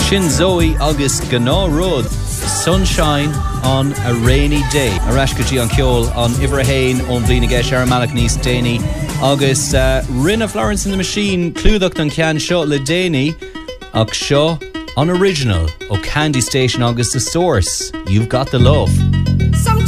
Shin Zoe agus Gná Road. Sunshine on a rainy day. Arashkaji on Kjol on Iverhain on Blina Gesh Aramalak Nis Dani. Agus Rinna Florence in the Machine Cluduct on Can Shot Le Dani. Ach Shaw on Original O Candy Station August the Source. You've got the love.